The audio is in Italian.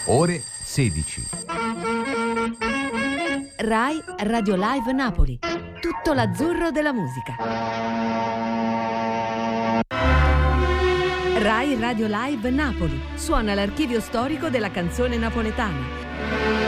Ore 16. Rai Radio Live Napoli. Tutto l'azzurro della musica. Rai Radio Live Napoli. Suona l'archivio storico della canzone napoletana.